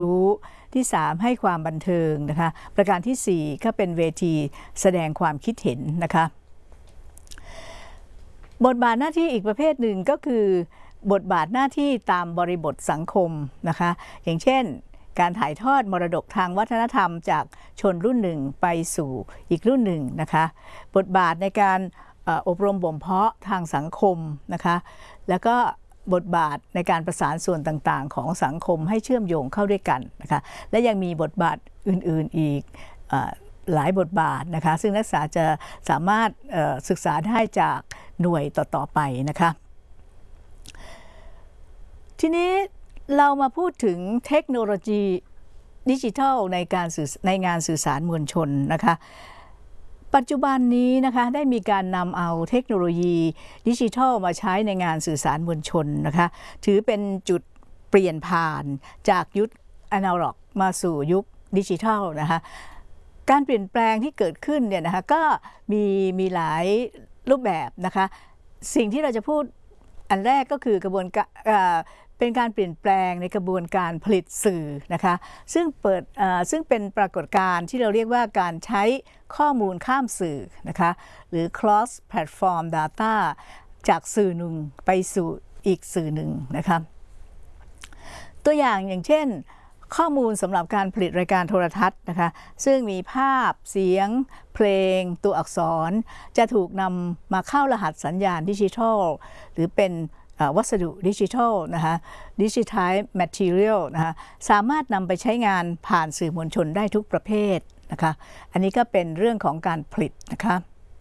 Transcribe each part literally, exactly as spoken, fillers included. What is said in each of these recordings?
รู้ที่สามให้ความบันเทิงนะคะประการที่สี่ก็เป็นเวทีแสดงความคิดเห็นนะคะบทบาทหน้าที่อีกประเภทหนึ่งก็คือบทบาทหน้าที่ตามบริบทสังคมนะคะอย่างเช่นการถ่ายทอดมรดกทางวัฒนธรรมจากชนรุ่นหนึ่งไปสู่อีกรุ่นหนึ่งนะคะบทบาทในการอบรมบ่มเพาะทางสังคมนะคะแล้วก็บทบาทในการประสานส่วนต่างๆของสังคมให้เชื่อมโยงเข้าด้วยกันนะคะและยังมีบทบาทอื่นๆอีกหลายบทบาทนะคะซึ่งนักศึกษาจะสามารถศึกษาได้จากหน่วยต่อๆไปนะคะทีนี้เรามาพูดถึงเทคโนโลยีดิจิทัลในการสื่อในงานสื่อสารมวลชนนะคะปัจจุบันนี้นะคะได้มีการนำเอาเทคโนโลยีดิจิทัลมาใช้ในงานสื่อสารมวลชนนะคะถือเป็นจุดเปลี่ยนผ่านจากยุคอนาล็อกมาสู่ยุคดิจิทัลนะคะการเปลี่ยนแปลงที่เกิดขึ้นเนี่ยนะคะก็มีมีหลายรูปแบบนะคะสิ่งที่เราจะพูดอันแรกก็คือกระบวนการเป็นการเปลี่ยนแปลงในกระบวนการผลิตสื่อนะคะซึ่งเปิดซึ่งเป็นปรากฏการณ์ที่เราเรียกว่าการใช้ข้อมูลข้ามสื่อนะคะหรือ cross platform data จากสื่อหนึ่งไปสู่อีกสื่อหนึ่งนะคะตัวอย่างอย่างเช่นข้อมูลสำหรับการผลิตรายการโทรทัศน์นะคะซึ่งมีภาพเสียงเพลงตัวอักษรจะถูกนำมาเข้ารหัสสัญญาณดิจิทัลหรือเป็นวัสดุดิจิทัลนะคะดิจิทัลแมททีเรียลนะคะสามารถนำไปใช้งานผ่านสื่อมวลชนได้ทุกประเภทนะคะอันนี้ก็เป็นเรื่องของการผลิตนะคะ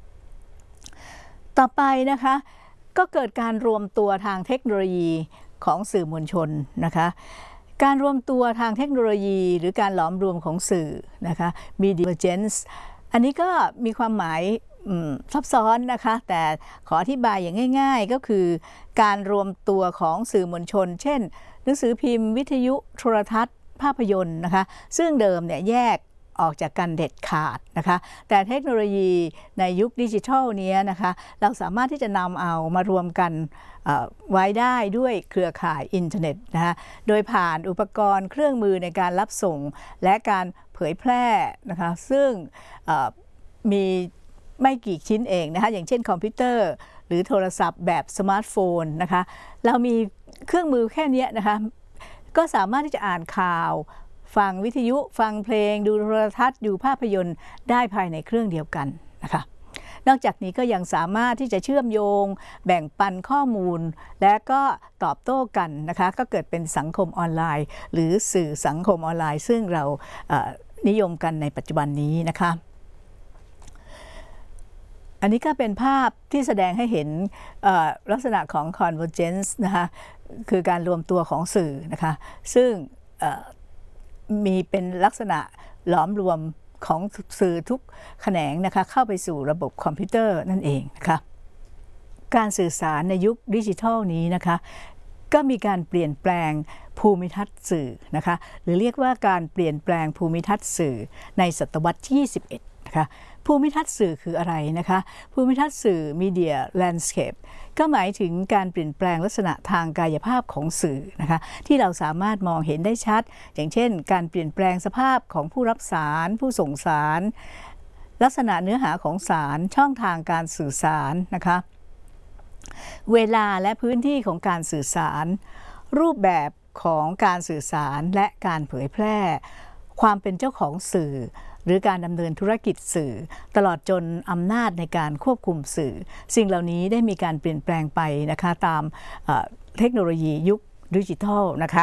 ต่อไปนะคะก็เกิดการรวมตัวทางเทคโนโลยีของสื่อมวลชนนะคะการรวมตัวทางเทคโนโลยีหรือการหลอมรวมของสื่อนะคะ Media-Convergence อันนี้ก็มีความหมายซับซ้อนนะคะแต่ขออธิบายอย่างง่ายๆก็คือการรวมตัวของสื่อมวลชนเช่นหนังสือพิมพ์วิทยุโทรทัศน์ภาพยนตร์นะคะซึ่งเดิมเนี่ยแยกออกจากกันเด็ดขาดนะคะแต่เทคโนโลยีในยุคดิจิทัลนี้นะคะเราสามารถที่จะนำเอามารวมกันไว้ได้ด้วยเครือข่ายอินเทอร์เน็ตนะคะโดยผ่านอุปกรณ์เครื่องมือในการรับส่งและการเผยแพร่นะคะซึ่งมีไม่กี่ชิ้นเองนะคะอย่างเช่นคอมพิวเตอร์หรือโทรศัพท์แบบสมาร์ทโฟนนะคะเรามีเครื่องมือแค่นี้นะคะก็สามารถที่จะอ่านข่าวฟังวิทยุฟังเพลงดูโทรทัศน์ดูภาพยนตร์ได้ภายในเครื่องเดียวกันนะคะนอกจากนี้ก็ยังสามารถที่จะเชื่อมโยงแบ่งปันข้อมูลและก็ตอบโต้กันนะคะก็เกิดเป็นสังคมออนไลน์หรือสื่อสังคมออนไลน์ซึ่งเรานิยมกันในปัจจุบันนี้นะคะอันนี้ก็เป็นภาพที่แสดงให้เห็นลักษณะของ convergence นะคะคือการรวมตัวของสื่อนะคะซึ่งมีเป็นลักษณะหลอมรวมของสื่อทุกแขนงนะคะเข้าไปสู่ระบบคอมพิวเตอร์นั่นเองนะคะการสื่อสารในยุคดิจิทัลนี้นะคะก็มีการเปลี่ยนแปลงภูมิทัศน์สื่อนะคะหรือเรียกว่าการเปลี่ยนแปลงภูมิทัศน์สื่อในศตวรรษที่ยี่สิบเอ็ดนะคะภูมิทัศน์สื่อคืออะไรนะคะภูมิทัศน์สื่อ Media Landscape ก็หมายถึงการเปลี่ยนแปลงลักษณะทางกายภาพของสื่อนะคะที่เราสามารถมองเห็นได้ชัดอย่างเช่นการเปลี่ยนแปลงสภาพของผู้รับสารผู้ส่งสารลักษณะเนื้อหาของสารช่องทางการสื่อสารนะคะเวลาและพื้นที่ของการสื่อสารรูปแบบของการสื่อสารและการเผยแพร่ความเป็นเจ้าของสื่อหรือการดำเนินธุรกิจสื่อตลอดจนอำนาจในการควบคุมสื่อสิ่งเหล่านี้ได้มีการเปลี่ยนแปลงไปนะคะตามเทคโนโลยียุคดิจิทัลนะคะ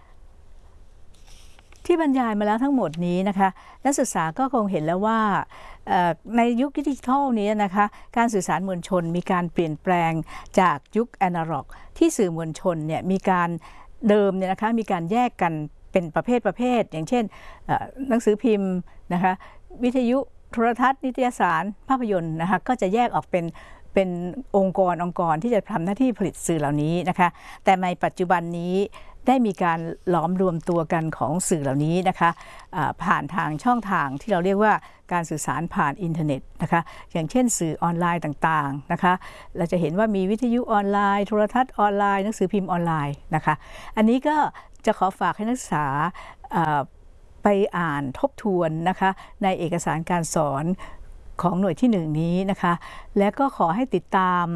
ที่บรรยายมาแล้วทั้งหมดนี้นะคะนักศึกษาก็คงเห็นแล้วว่าในยุคดิจิทัลนี้นะคะการสื่อสารมวลชนมีการเปลี่ยนแปลงจากยุคอนาล็อกที่สื่อมวลชนเนี่ยมีการเดิมเนี่ยนะคะมีการแยกกันเป็นประเภทประเภทอย่างเช่นหนังสือพิมพ์นะคะวิทยุโทรทัศน์นิตยสารภาพยนตร์นะคะก็จะแยกออกเป็นเป็นองค์กรองค์กรที่จะทำหน้าที่ผลิตสื่อเหล่านี้นะคะแต่ในปัจจุบันนี้ได้มีการหลอมรวมตัวกันของสื่อเหล่านี้นะคะผ่านทางช่องทางที่เราเรียกว่าการสื่อสารผ่านอินเทอร์เน็ตนะคะอย่างเช่นสื่อออนไลน์ต่างๆนะคะเราจะเห็นว่ามีวิทยุออนไลน์โทรทัศน์ออนไลน์หนังสือพิมพ์ออนไลน์นะคะอันนี้ก็จะขอฝากให้นักศึกษาไปอ่านทบทวนนะคะในเอกสารการสอนของหน่วยที่หนึ่งนี้นะคะและก็ขอให้ติดตาม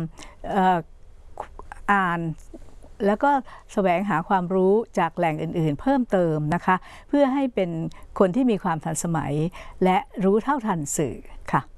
อ่านแล้วก็แสวงหาความรู้จากแหล่งอื่นๆเพิ่มเติมนะคะเพื่อให้เป็นคนที่มีความทันสมัยและรู้เท่าทันสื่อค่ะ